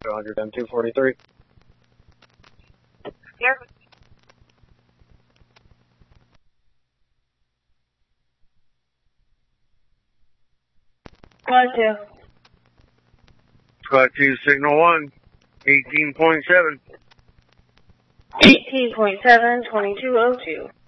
Roger, M243. Here. Squad 2. Squad 2, signal 1, 18.7. 18.7, 2202.